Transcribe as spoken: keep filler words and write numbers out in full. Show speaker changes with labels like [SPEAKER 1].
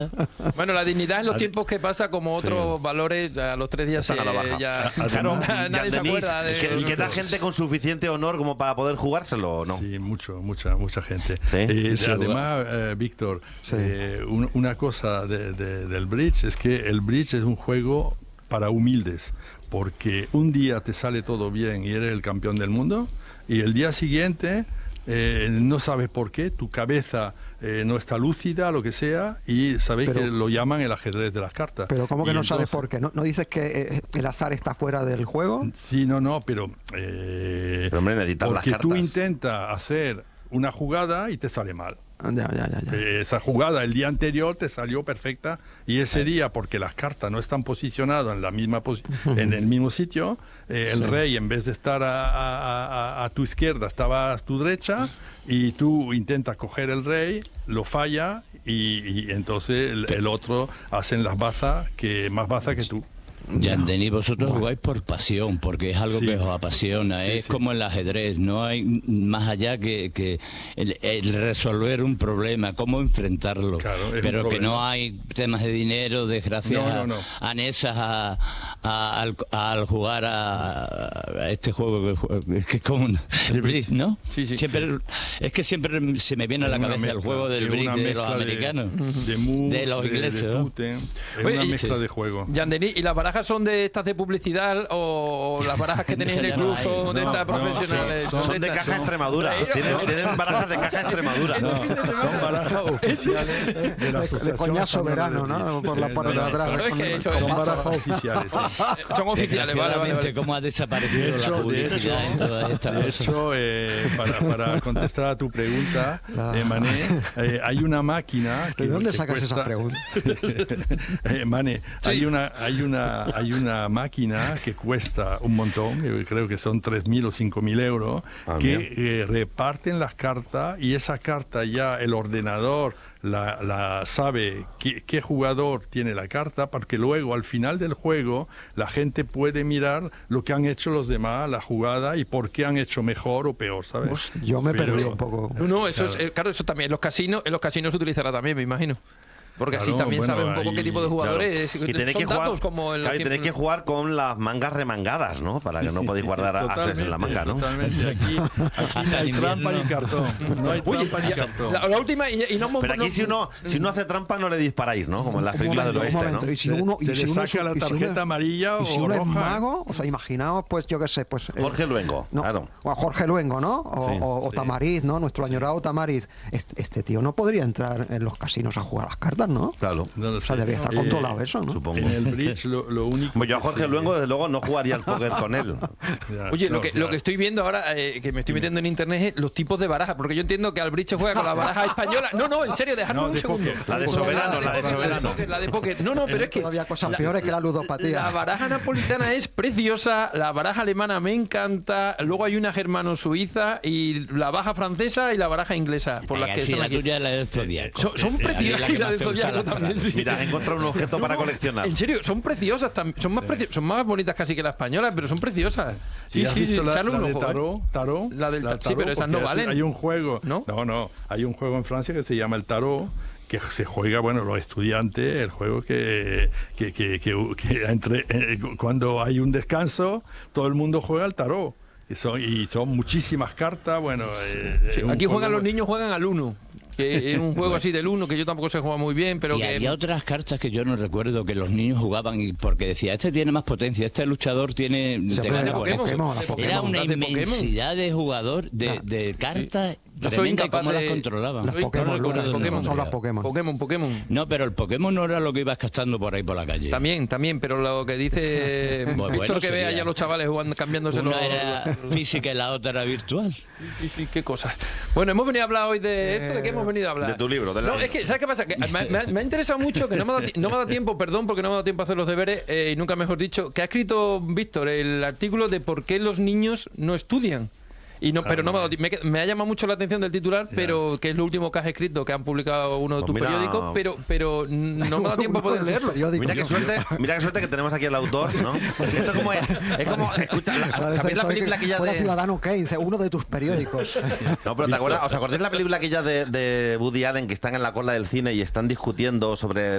[SPEAKER 1] Bueno, la dignidad en los tiempos que pasa, como otros sí. valores, a los tres días se,
[SPEAKER 2] a la baja.
[SPEAKER 1] ya,
[SPEAKER 2] claro,
[SPEAKER 1] nadie se acuerda de...
[SPEAKER 2] ¿Que, ¿Queda gente con suficiente honor como para poder jugárselo o no?
[SPEAKER 3] Sí, mucho, mucha, mucha gente.
[SPEAKER 2] ¿Sí?
[SPEAKER 3] Eh, además, eh, Víctor, sí. eh, un, una cosa de, de, del bridge es que el bridge es un juego para humildes, porque un día te sale todo bien y eres el campeón del mundo, y el día siguiente eh, no sabes por qué, tu cabeza eh, no está lúcida, lo que sea, y sabéis pero, que lo llaman el ajedrez de las cartas.
[SPEAKER 4] Pero ¿cómo que
[SPEAKER 3] y
[SPEAKER 4] no
[SPEAKER 3] entonces,
[SPEAKER 4] sabes por qué? ¿No, ¿No dices que eh, el azar está fuera del juego?
[SPEAKER 3] Sí, no, no, pero... Eh,
[SPEAKER 2] pero hombre, necesitas las
[SPEAKER 3] porque
[SPEAKER 2] cartas.
[SPEAKER 3] tú intentas hacer una jugada y te sale mal.
[SPEAKER 4] Ya, ya, ya, ya.
[SPEAKER 3] Esa jugada el día anterior te salió perfecta y ese día, porque las cartas no están posicionadas en la misma posi en el mismo sitio, eh, el sí. rey, en vez de estar a, a, a, a tu izquierda, estaba a tu derecha, y tú intentas coger el rey, lo falla y, y entonces el, el otro hacen las bazas que más bazas que tú.
[SPEAKER 5] Jean-Denis, vosotros bueno. jugáis por pasión, porque es algo sí. que os apasiona, sí, es sí. como el ajedrez, no hay más allá que, que el, el resolver un problema, cómo enfrentarlo,
[SPEAKER 3] claro,
[SPEAKER 5] pero que no hay temas de dinero, desgracias
[SPEAKER 3] no, no, no.
[SPEAKER 5] anesas a, a, al, al jugar a, a este juego que, que es como el bridge, ¿no?
[SPEAKER 1] Sí, sí.
[SPEAKER 5] Siempre, es que siempre se me viene a la cabeza mezcla, el juego del bridge de los americanos,
[SPEAKER 3] de, de, moves,
[SPEAKER 5] de los ingleses,
[SPEAKER 3] de, de
[SPEAKER 5] ¿no?
[SPEAKER 3] Puten, es Oye, una mezcla sí. de juego.
[SPEAKER 1] Jean-Denis, ¿y las barajas son de estas de publicidad o las barajas que tenéis en el club son no, de estas no, profesionales?
[SPEAKER 2] Son, son de, de caja Extremadura. ¿Tienen, tienen barajas de caja Extremadura.
[SPEAKER 3] No, son barajas oficiales de la asociación.
[SPEAKER 4] De coñac soberano, ¿no? Por la parte de atrás.
[SPEAKER 3] Son barajas oficiales.
[SPEAKER 1] Son oficiales, vale, vale, vale.
[SPEAKER 5] ¿Cómo ha desaparecido
[SPEAKER 3] de hecho,
[SPEAKER 5] la publicidad
[SPEAKER 3] de hecho,
[SPEAKER 5] en todas estas
[SPEAKER 3] de
[SPEAKER 5] cosas?
[SPEAKER 3] hecho eh, para, para contestar a tu pregunta, eh, Mané, eh, hay una máquina que,
[SPEAKER 4] ¿de dónde
[SPEAKER 3] que
[SPEAKER 4] sacas
[SPEAKER 3] cuesta...
[SPEAKER 4] esas preguntas?
[SPEAKER 3] eh, Mané, sí. hay una hay una hay una máquina que cuesta un montón, creo que son tres mil o cinco mil euros, ah, que eh, reparten las cartas y esa carta ya el ordenador la, la sabe qué, qué jugador tiene la carta, porque luego al final del juego la gente puede mirar lo que han hecho los demás, la jugada, y por qué han hecho mejor o peor, ¿sabes?
[SPEAKER 4] Pues yo me
[SPEAKER 3] Pero,
[SPEAKER 4] perdí un poco.
[SPEAKER 1] No, no, eso claro. es, claro, eso también, en los casinos, en los casinos se utilizará también, me imagino. Porque claro, así también bueno, sabe un poco
[SPEAKER 3] ahí,
[SPEAKER 1] qué tipo de jugadores.
[SPEAKER 2] Claro. Y tenéis que, jugar, como claro, y tenéis que jugar con las mangas remangadas, ¿no? Para que no podéis guardar ases en la manga, ¿no?
[SPEAKER 3] Totalmente. Aquí, aquí no hay trampa ni cartón. No hay trampa ni cartón.
[SPEAKER 1] La, la última y, y no
[SPEAKER 2] Pero aquí
[SPEAKER 1] no,
[SPEAKER 2] si uno si uno hace trampa no le disparáis, ¿no? Como en las películas del oeste, ¿no?
[SPEAKER 4] Y si uno,
[SPEAKER 3] se,
[SPEAKER 4] y si
[SPEAKER 3] se
[SPEAKER 4] uno
[SPEAKER 3] le saca
[SPEAKER 4] es,
[SPEAKER 3] la tarjeta
[SPEAKER 4] si uno,
[SPEAKER 3] amarilla o
[SPEAKER 4] si uno
[SPEAKER 3] roja.
[SPEAKER 4] es mago, o sea, imaginaos, pues yo qué sé, pues
[SPEAKER 2] Jorge Luengo,
[SPEAKER 4] no,
[SPEAKER 2] claro.
[SPEAKER 4] O a Jorge Luengo, ¿no? O,
[SPEAKER 2] sí,
[SPEAKER 4] o, o
[SPEAKER 2] sí.
[SPEAKER 4] Tamariz, ¿no? Nuestro añorado Tamariz. Este, este tío no podría entrar en los casinos a jugar las cartas, ¿no?
[SPEAKER 2] Claro.
[SPEAKER 3] No lo
[SPEAKER 4] o sea,
[SPEAKER 3] sé.
[SPEAKER 4] debía estar controlado eh, eso, ¿no?
[SPEAKER 2] Supongo.
[SPEAKER 3] En el bridge lo, lo único.
[SPEAKER 2] Pues yo a Jorge Luengo, desde luego, no jugaría al póker con él.
[SPEAKER 1] Ya, Oye, no, lo, que, lo que estoy viendo ahora, eh, que me estoy metiendo en internet, es los tipos de barajas, porque yo entiendo que al bridge juega con la baraja española. No, no, en serio, dejadme
[SPEAKER 3] no,
[SPEAKER 1] un
[SPEAKER 3] de
[SPEAKER 1] segundo.
[SPEAKER 3] Poker.
[SPEAKER 2] La de soberano, la de soberano.
[SPEAKER 1] La de póker. No, no, pero es que
[SPEAKER 4] todavía cosas la, peores que la ludopatía.
[SPEAKER 1] La baraja napolitana es preciosa, la baraja alemana me encanta, luego hay una germano-suiza y la baraja francesa y la baraja inglesa, por las que
[SPEAKER 5] sí,
[SPEAKER 1] son
[SPEAKER 5] la
[SPEAKER 1] aquí.
[SPEAKER 5] tuya es la del Zodiaco.
[SPEAKER 1] Son, son preciosas y la del Zodiaco también, sí.
[SPEAKER 2] Mira, he encontrado un objeto para coleccionar.
[SPEAKER 1] En serio, son preciosas, son más, preci son más bonitas casi que la española, pero son preciosas. Sí,
[SPEAKER 3] sí, sí,
[SPEAKER 1] la,
[SPEAKER 3] la
[SPEAKER 1] un
[SPEAKER 3] de
[SPEAKER 1] ojo,
[SPEAKER 3] tarot,
[SPEAKER 1] ¿eh?
[SPEAKER 3] tarot,
[SPEAKER 1] la del
[SPEAKER 3] la
[SPEAKER 1] tarot, sí, pero esas no valen.
[SPEAKER 3] Hay un juego,
[SPEAKER 1] ¿no?
[SPEAKER 3] No, no, hay un juego en Francia que se llama el tarot, que se juega, bueno, los estudiantes, el juego que, que, que, que, que entre, eh, cuando hay un descanso, todo el mundo juega al tarot. Y son, y son muchísimas cartas, bueno... Eh,
[SPEAKER 1] sí, aquí juegan
[SPEAKER 3] juego,
[SPEAKER 1] los niños, juegan al uno. Que es un juego así del uno que yo tampoco sé jugar muy bien, pero
[SPEAKER 5] y
[SPEAKER 1] que...
[SPEAKER 5] había otras cartas que yo no recuerdo que los niños jugaban y porque decía, este tiene más potencia, este luchador tiene...
[SPEAKER 4] Se
[SPEAKER 5] de
[SPEAKER 4] de Pokémon, Pokémon,
[SPEAKER 5] Era
[SPEAKER 4] Pokémon,
[SPEAKER 5] una
[SPEAKER 1] de
[SPEAKER 5] inmensidad de jugador, de, de cartas...
[SPEAKER 1] Yo soy incapaz
[SPEAKER 5] cómo
[SPEAKER 1] de...
[SPEAKER 5] las controlaban.
[SPEAKER 4] Las Pokémon,
[SPEAKER 5] no
[SPEAKER 4] las Pokémon son las
[SPEAKER 1] Pokémon. Pokémon, Pokémon.
[SPEAKER 5] No, pero el Pokémon no era lo que ibas gastando por ahí por la calle.
[SPEAKER 1] También, también, pero lo que dice
[SPEAKER 5] bueno,
[SPEAKER 1] Víctor, que
[SPEAKER 5] sería...
[SPEAKER 1] vea ya los chavales jugando, cambiándose
[SPEAKER 5] Una
[SPEAKER 1] los...
[SPEAKER 5] era física y la otra era virtual.
[SPEAKER 1] Sí, sí, sí, qué cosas. Bueno, hemos venido a hablar hoy de esto, ¿de qué hemos venido a hablar?
[SPEAKER 2] De tu libro, de la...
[SPEAKER 1] No, es que, ¿sabes qué pasa? Que me, me, me ha interesado mucho, que no me ha dado, no me ha dado tiempo, perdón, porque no me ha dado tiempo a hacer los deberes, eh, y nunca mejor dicho, que ha escrito Víctor el artículo de por qué los niños no estudian. Y no, pero no me ha, dado, me, me ha llamado mucho la atención del titular, yeah. pero que es lo último que has escrito, que han publicado uno de tus pues mira, periódicos, pero pero no me da tiempo a poder leerlo.
[SPEAKER 2] Mira qué suerte, mira qué suerte que tenemos aquí al autor, ¿no? Esto como es, es como, escucha, la, ¿sabéis la película que ya de
[SPEAKER 4] Ciudadano Kane, uno de tus periódicos?
[SPEAKER 2] No, pero ¿te acuerdas? ¿Os acordáis la película aquella de, de Woody Allen que están en la cola del cine y están discutiendo sobre